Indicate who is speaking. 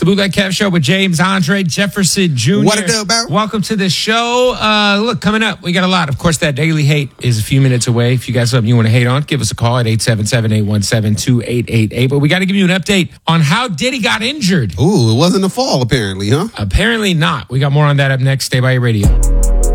Speaker 1: Bootleg Kev Show with James Andre Jefferson Jr.
Speaker 2: What it do, bro?
Speaker 1: Welcome to the show. Look, coming up, we got a lot. Of course, that Daily Hate is a few minutes away. If you got something you want to hate on, give us a call at 877-817-2888. But we got to give you an update on how Diddy got injured.
Speaker 2: Ooh, it wasn't a fall, apparently, huh?
Speaker 1: Apparently not. We got more on that up next. Stay by your radio.